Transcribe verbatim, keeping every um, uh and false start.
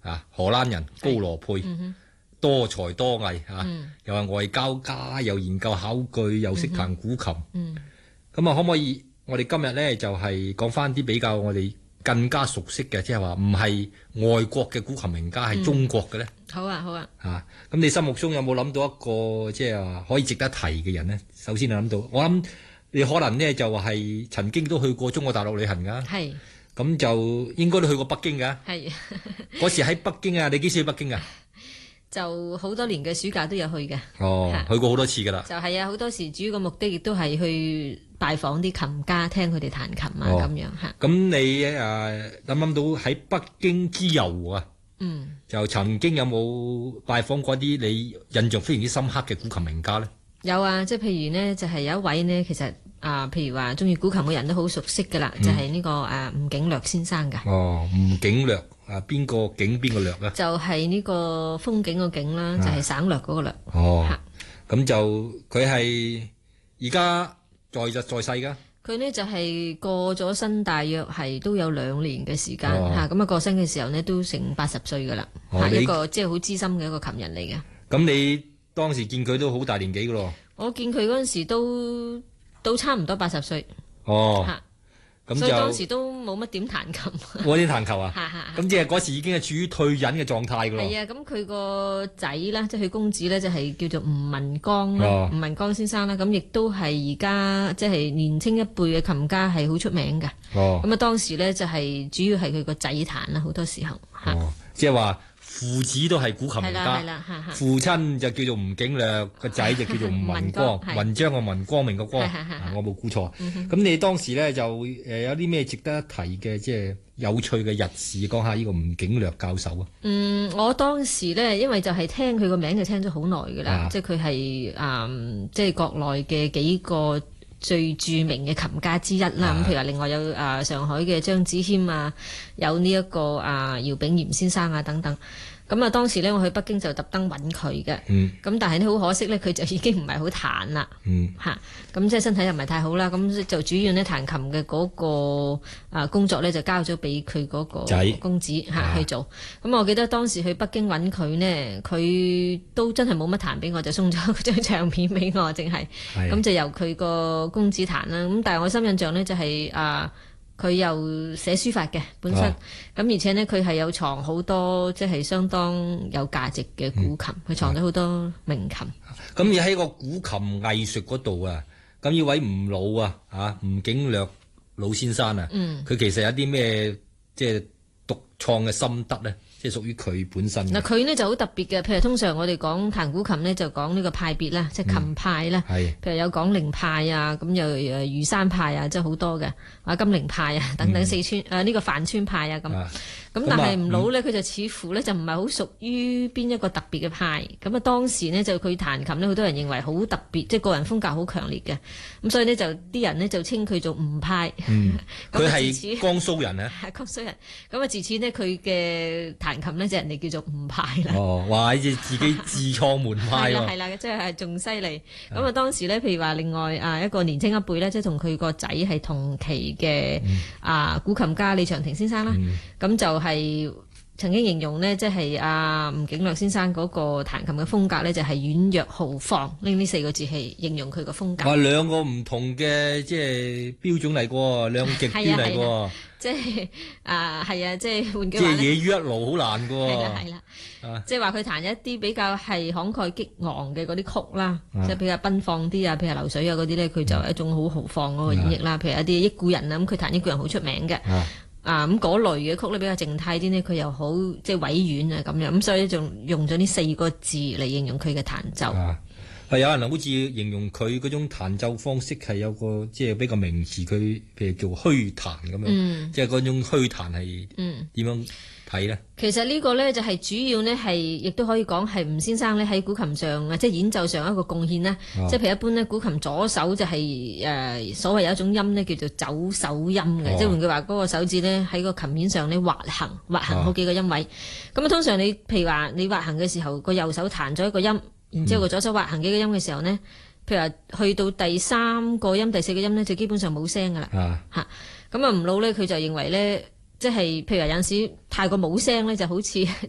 啊，荷蘭人高羅佩， 嗯、 多才多藝啊， 嗯、 又係外交家，又研究考據，又識彈古琴。咁啊、 嗯， 可唔可以我哋今日咧就係講翻啲比較我哋更加熟悉嘅，即係話唔係外國嘅古琴名家，係中國嘅咧？ 好啊，好啊。 啊，咁你心目中有冇諗到一個即係話可以值得提嘅人呢？首先你諗到，我諗你可能呢就係曾經都去過中國大陸旅行㗎。 係。 咁就應該都去過北京㗎。 係。 嗰時喺北京啊，你幾時去北京啊？ 就好多年嘅暑假都有去嘅。 哦，去過好多次㗎啦。 就係啊，好多時主要嘅目的亦都係去拜訪啲琴家，聽佢哋彈琴啊咁、哦、樣嚇。 咁你誒諗諗到喺北京之遊啊？嗯。就曾經有冇拜訪過啲你印象非常之深刻嘅古琴名家咧？ 有啊，即係譬如呢，就係、是、有一位呢，其實啊，譬如話中意古琴嘅人都好熟悉㗎啦，嗯、就係呢、這個誒吳景略先生㗎。哦，吳景略啊，邊個景邊個略啊？就係呢個風景個景啦，就係、是、省略嗰個略。哦，咁就佢係而家在日在世㗎。佢呢就係、是、過咗身，大約係都有兩年嘅時間嚇。咁啊、哦、過身嘅時候呢，都成八十歲㗎啦。係、哦、一個即係好資深嘅一個琴人嚟嘅。咁你當時見佢都好大年紀㗎咯。我見佢嗰陣時都都差唔多八十歲。哦，咁就所以當時都冇乜點彈琴。冇點彈琴啊？咁即係嗰時已經係處於退隱嘅狀態㗎咯。係啊，咁佢個仔啦，即係佢公子咧，就係叫做吳文江啦，哦、吳文江先生啦，咁亦都係而家即係年青一輩嘅琴家，係好出名㗎。哦，咁啊當時咧就係主要係佢個仔彈啦，好多時候。哦，即係話。父子都係古琴名家，父親就叫做吳景略，個仔就叫做吳文光，文章個文，光明個光，我冇估錯。咁你當時咧就誒有啲咩值得一提嘅，即係有趣嘅日事，講下呢個吳景略教授啊？嗯，我當時咧，因為就係聽佢個名就聽咗好耐㗎啦，即係佢係誒即係國內嘅幾個最著名嘅琴家之一啦。咁、啊、譬如話另外有誒、呃、上海嘅張子謙啊，有呢、這、一個啊姚炳炎先生啊等等。咁啊當時咧我去北京就特登揾佢嘅。嗯。咁但係呢，好可惜咧，佢就已經唔係好彈啦。嗯。嚇、啊，咁即係身體又唔係太好啦。咁就主要呢，彈琴嘅嗰、那個啊工作咧就交咗俾佢嗰個公子嚇、啊、去做。咁、啊、我記得當時去北京揾佢呢，佢都真係冇乜彈俾我，就送咗張唱片俾我，淨係。係。咁就由佢個公子彈啦。咁但係我深印象呢，就係、是、啊。佢又寫書法嘅本身，咁、啊、而且呢，佢係有藏好多即係相當有價值嘅古琴，佢、嗯、藏咗好多名琴。咁而喺個古琴藝術嗰度啊，咁呢位吳老啊，啊吳景略老先生啊，佢、嗯、其實有啲咩即係獨創嘅心得咧？即係屬於佢本身。嗱，佢呢就好特別嘅，譬如通常我哋講彈古琴呢，就講呢個派別啦，即係琴派啦。係、嗯。譬如有廣陵派啊，咁又誒虞山派啊，即係好多嘅，啊金陵派啊等等，四川誒呢、嗯啊呢個范川派啊咁。咁、啊、但係吳老呢，佢、嗯、就似乎呢，就唔係好屬於邊一個特別嘅派。咁啊當時呢，就佢彈琴呢，好多人認為好特別，即係個人風格好強烈嘅。咁所以呢，就啲人呢，就稱佢做吳派。嗯。佢係江蘇人啊。係江蘇人。咁啊自此呢，佢嘅彈琴呢，就人哋叫做吳派啦。哦，哇！自己自創門派喎。係啦係啦，即係仲犀利。咁啊當時呢，譬如話另外啊一個年青一輩呢，即係同佢個仔係同期嘅、嗯、啊古琴家李長廷先生啦。咁、嗯、就係曾經形容呢，即係阿吳景略先生嗰個彈琴嘅風格呢，就係軟弱豪放，呢呢四個字係形容佢個風格。哇！兩個唔同嘅即係標準嚟過，兩個極端嚟過。即係啊，係啊，即係換句話咧，即係野於一路好難噶。係啦，係啦，啊、即係話佢彈一啲比較係慷慨激昂嘅嗰啲曲啦，啊、即係比較奔放啲啊，譬如流水啊嗰啲咧，佢就係一種好豪放嗰個演繹啦。啊、譬如一啲憶故人啊，咁佢彈憶故人好出名嘅。啊，咁嗰類嘅曲咧比較靜態啲呢，佢又好即係委婉啊咁樣，咁所以仲用咗呢四個字嚟形容佢嘅彈奏。啊係有人好似形容佢嗰種彈奏方式係有個即係比較名詞，佢譬如叫虛彈咁樣，嗯、即係嗰種虛彈係點樣睇咧？其實呢個咧就係主要呢係，亦都可以講係吳先生咧喺古琴上啊，即係演奏上一個貢獻啦。哦、即係譬如一般咧，古琴左手就係、是、誒、呃、所謂有一種音呢叫做走手音嘅，哦、即係換句話，嗰、那個手指咧喺個琴面上咧滑行，滑行好幾個音位。咁啊、哦，通常你譬如話你滑行嘅時候，個右手彈咗一個音。然之後個左手滑行幾個音嘅時候呢，譬如話去到第三個音、第四個音呢，就基本上冇聲噶啦。嚇、啊，咁啊吳老呢，佢就認為呢，即係譬如話有陣時太過冇聲呢，就好似